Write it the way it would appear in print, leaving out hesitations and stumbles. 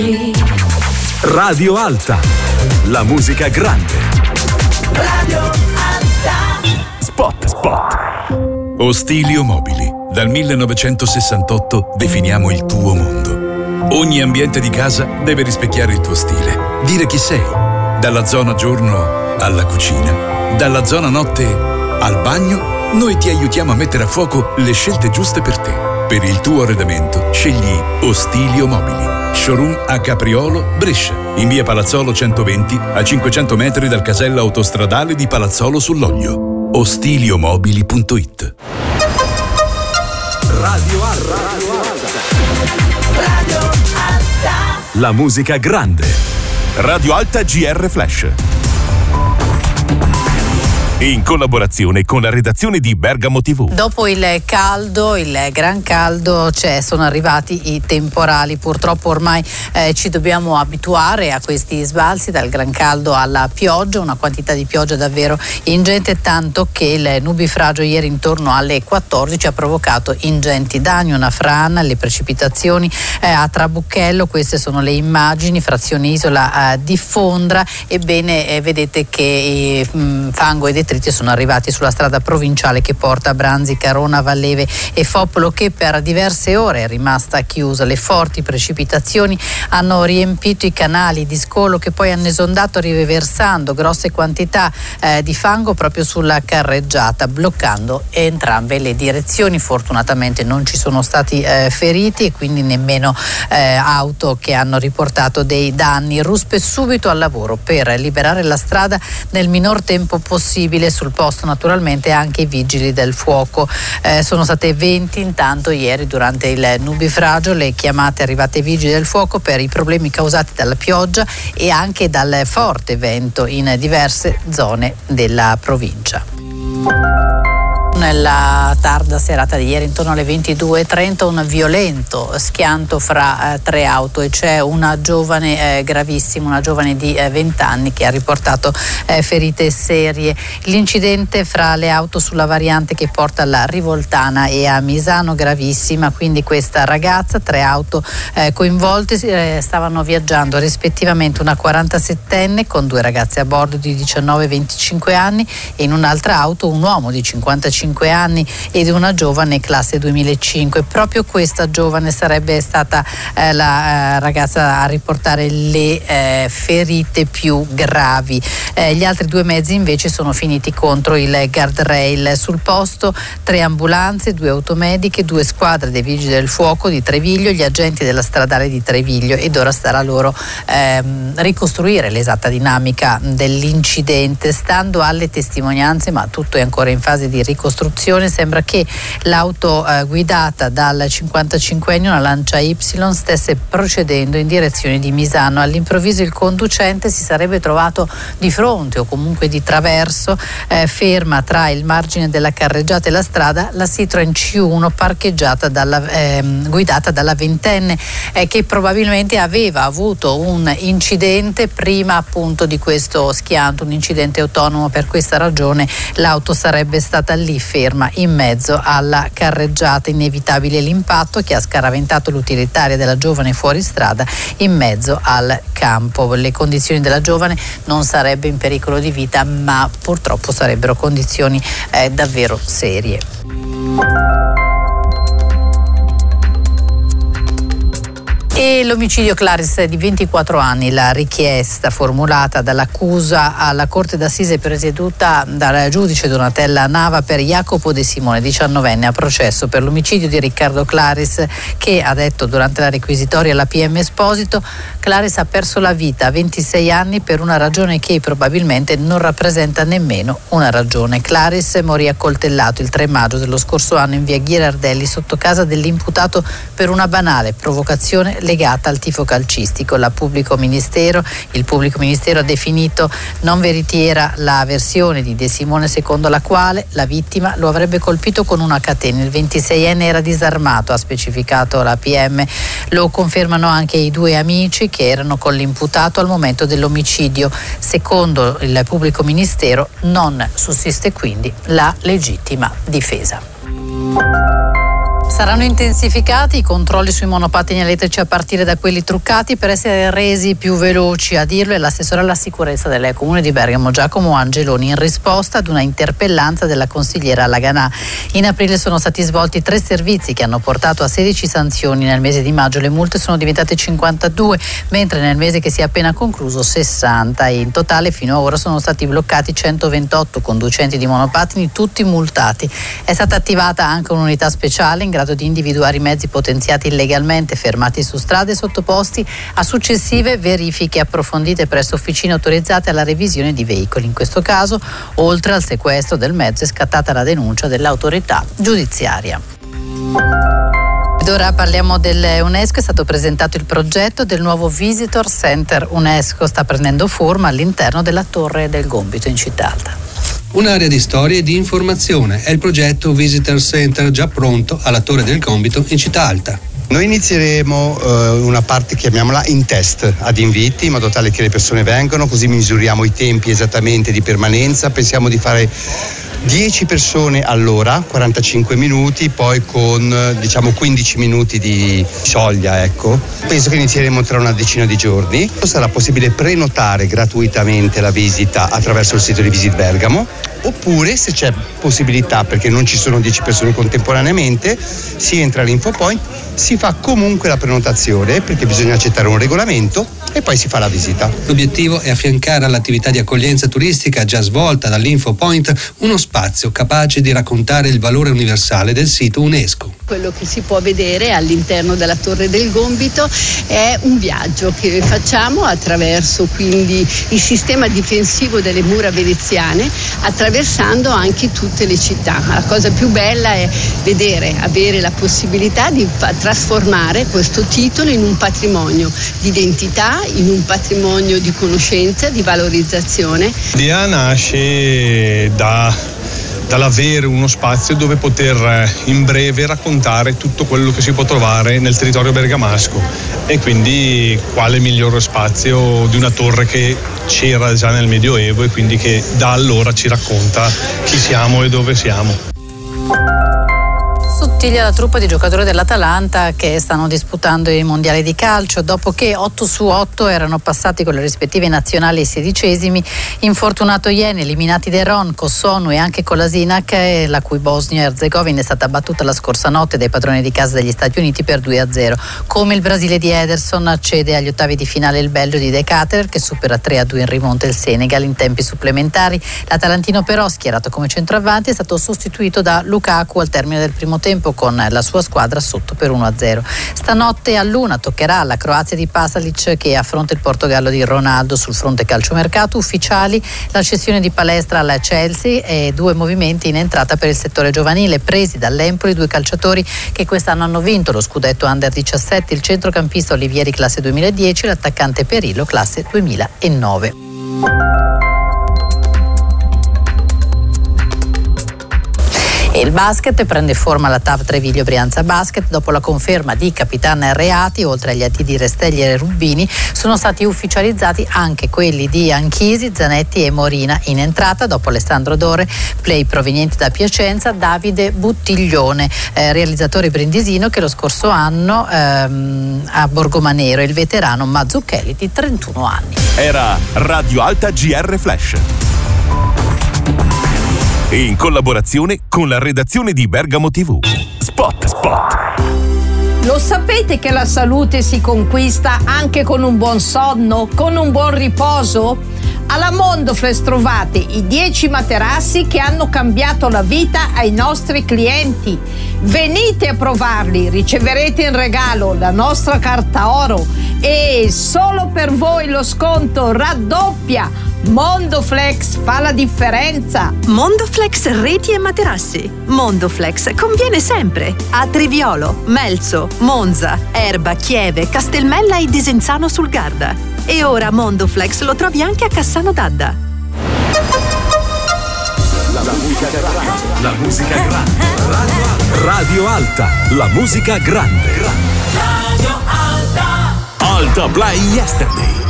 Radio Alta, la musica grande. Radio Alta. Spot. Ostilio Mobili. Dal 1968 definiamo il tuo mondo. Ogni ambiente di casa deve rispecchiare il tuo stile, dire chi sei. Dalla zona giorno alla cucina, dalla zona notte al bagno, noi ti aiutiamo a mettere a fuoco le scelte giuste per te. Per il tuo arredamento scegli Ostilio Mobili. Showroom a Capriolo, Brescia, in via Palazzolo 120, a 500 metri dal casello autostradale di Palazzolo sull'Oglio. Ostiliomobili.it. Radio Alta. Radio Alta. La musica grande. Radio Alta GR Flash. In collaborazione con la redazione di Bergamo TV. Dopo il gran caldo, sono arrivati i temporali. Purtroppo ormai ci dobbiamo abituare a questi sbalzi dal gran caldo alla pioggia, una quantità di pioggia davvero ingente, tanto che il nubifragio ieri intorno alle 14 ha provocato ingenti danni, una frana, le precipitazioni a Trabucchello. Queste sono le immagini, frazione isola di Fondra. Ebbene, vedete che fango e detriti sono arrivati sulla strada provinciale che porta a Branzi, Carona, Valleve e Foppolo, che per diverse ore è rimasta chiusa. Le forti precipitazioni hanno riempito i canali di scolo, che poi hanno esondato riversando grosse quantità di fango proprio sulla carreggiata, bloccando entrambe le direzioni. Fortunatamente non ci sono stati feriti e quindi nemmeno auto che hanno riportato dei danni. Ruspe subito al lavoro per liberare la strada nel minor tempo possibile. Sul posto naturalmente anche i vigili del fuoco. Sono state 20 intanto ieri durante il nubifragio le chiamate arrivate ai vigili del fuoco per i problemi causati dalla pioggia e anche dal forte vento in diverse zone della provincia. Nella tarda serata di ieri, intorno alle 22:30, un violento schianto fra tre auto, e c'è una giovane gravissima, una giovane di 20 anni che ha riportato ferite serie. L'incidente fra le auto sulla variante che porta alla Rivoltana e a Misano, gravissima, quindi questa ragazza, tre auto coinvolte, stavano viaggiando rispettivamente una 47enne con due ragazze a bordo di 19 e 25 anni e in un'altra auto un uomo di 55 anni ed una giovane classe 2005. Proprio questa giovane sarebbe stata la ragazza a riportare le ferite più gravi. Gli altri due mezzi invece sono finiti contro il guardrail. Sul posto 3 ambulanze, 2 automediche, 2 squadre dei vigili del fuoco di Treviglio, gli agenti della stradale di Treviglio, ed ora starà loro ricostruire l'esatta dinamica dell'incidente. Stando alle testimonianze, ma tutto è ancora in fase di ricostruzione, sembra che l'auto guidata dal 55enne, una Lancia Y, stesse procedendo in direzione di Misano. All'improvviso il conducente si sarebbe trovato di fronte o comunque di traverso, ferma tra il margine della carreggiata e la strada, la Citroen C1 parcheggiata guidata dalla ventenne, che probabilmente aveva avuto un incidente prima appunto di questo schianto, un incidente autonomo. Per questa ragione l'auto sarebbe stata lì ferma in mezzo alla carreggiata. Inevitabile l'impatto che ha scaraventato l'utilitaria della giovane fuori strada in mezzo al campo. Le condizioni della giovane non sarebbe in pericolo di vita, ma purtroppo sarebbero condizioni davvero serie. E l'omicidio Claris di 24 anni, la richiesta formulata dall'accusa alla Corte d'Assise presieduta dal giudice Donatella Nava per Jacopo De Simone, 19enne, a processo per l'omicidio di Riccardo Claris, che ha detto durante la requisitoria alla PM Esposito: Claris ha perso la vita a 26 anni per una ragione che probabilmente non rappresenta nemmeno una ragione. Claris morì accoltellato il 3 maggio dello scorso anno in via Ghirardelli, sotto casa dell'imputato, per una banale provocazione legata al tifo calcistico. Il pubblico ministero ha definito non veritiera la versione di De Simone secondo la quale la vittima lo avrebbe colpito con una catena. Il 26enne era disarmato, ha specificato la PM. Lo confermano anche i 2 amici che erano con l'imputato al momento dell'omicidio. Secondo il pubblico ministero non sussiste quindi la legittima difesa. Saranno intensificati i controlli sui monopattini elettrici a partire da quelli truccati per essere resi più veloci. A dirlo è l'assessore alla sicurezza del Comune di Bergamo, Giacomo Angeloni, in risposta ad una interpellanza della consigliera Laganà. In aprile sono stati svolti 3 servizi che hanno portato a 16 sanzioni. Nel mese di maggio le multe sono diventate 52, mentre nel mese che si è appena concluso 60. E in totale fino ad ora sono stati bloccati 128 conducenti di monopattini, tutti multati. È stata attivata anche un'unità speciale in grado di individuare i mezzi potenziati illegalmente fermati su strade e sottoposti a successive verifiche approfondite presso officine autorizzate alla revisione di veicoli. In questo caso, oltre al sequestro del mezzo, è scattata la denuncia dell'autorità giudiziaria. Ed ora parliamo dell'UNESCO. È stato presentato il progetto del nuovo Visitor Center UNESCO. Sta prendendo forma all'interno della Torre del Gòmbito in Città Alta. Un'area di storia e di informazione è il progetto Visitor Center, già pronto alla Torre del Gòmbito in Città Alta. Noi inizieremo una parte, chiamiamola in test, ad inviti, in modo tale che le persone vengano, così misuriamo i tempi esattamente di permanenza. Pensiamo di fare 10 persone all'ora, 45 minuti, poi con 15 minuti di soglia, ecco. Penso che inizieremo tra una decina di giorni. Sarà possibile prenotare gratuitamente la visita attraverso il sito di Visit Bergamo, oppure, se c'è possibilità, perché non ci sono 10 persone contemporaneamente, si entra all'infopoint, si fa comunque la prenotazione, perché bisogna accettare un regolamento, e poi si fa la visita. L'obiettivo è affiancare all'attività di accoglienza turistica già svolta dall'infopoint uno spazio capace di raccontare il valore universale del sito UNESCO. Quello che si può vedere all'interno della Torre del Gòmbito è un viaggio che facciamo attraverso quindi il sistema difensivo delle mura veneziane, attraversando anche tutte le città. La cosa più bella è avere la possibilità di trasformare questo titolo in un patrimonio di identità, in un patrimonio di conoscenza, di valorizzazione. L'idea nasce dall'avere uno spazio dove poter in breve raccontare tutto quello che si può trovare nel territorio bergamasco, e quindi quale migliore spazio di una torre che c'era già nel Medioevo e quindi che da allora ci racconta chi siamo e dove siamo. Sottiglia la truppa di giocatori dell'Atalanta che stanno disputando i mondiali di calcio dopo che 8 su 8 erano passati con le rispettive nazionali ai 16esimi. Infortunato ieri, eliminati Deron, Kossonu e anche Kolasinac, la cui Bosnia e Erzegovina è stata battuta la scorsa notte dai padroni di casa degli Stati Uniti per 2-0. Come il Brasile di Ederson, accede agli ottavi di finale il Belgio di De Ketelaere che supera 3-2 in rimonta il Senegal in tempi supplementari. L'Atalantino però, schierato come centroavanti, è stato sostituito da Lukaku al termine del primo tempo con la sua squadra sotto per 1-0. Stanotte all'1 toccherà alla Croazia di Pasalic che affronta il Portogallo di Ronaldo. Sul fronte calciomercato ufficiali la cessione di Palestra alla Chelsea e 2 movimenti in entrata per il settore giovanile presi dall'Empoli, 2 calciatori che quest'anno hanno vinto lo scudetto Under 17, il centrocampista Olivieri classe 2010 e l'attaccante Perillo classe 2009. E il basket prende forma la TAV Treviglio Brianza Basket. Dopo la conferma di Capitan Reati, oltre agli atti di Resteglia e Rubini, sono stati ufficializzati anche quelli di Anchisi, Zanetti e Morina. In entrata, dopo Alessandro Dore, play proveniente da Piacenza, Davide Buttiglione, realizzatore brindisino che lo scorso anno a Borgomanero, il veterano Mazzucchelli di 31 anni. Era Radio Alta GR Flash. In collaborazione con la redazione di Bergamo TV. Spot. Lo sapete che la salute si conquista anche con un buon sonno, con un buon riposo? Alla Mondoflex trovate i 10 materassi che hanno cambiato la vita ai nostri clienti. Venite a provarli, riceverete in regalo la nostra carta oro e solo per voi lo sconto raddoppia. Mondoflex fa la differenza. Mondoflex reti e materassi. Mondoflex conviene sempre a Triviolo, Melzo, Monza, Erba, Chieve, Castelmella e Desenzano sul Garda. E ora Mondoflex lo trovi anche a Cassano d'Adda. La musica grande. Radio Alta. La musica grande. Radio Alta. Alta Play Yesterday.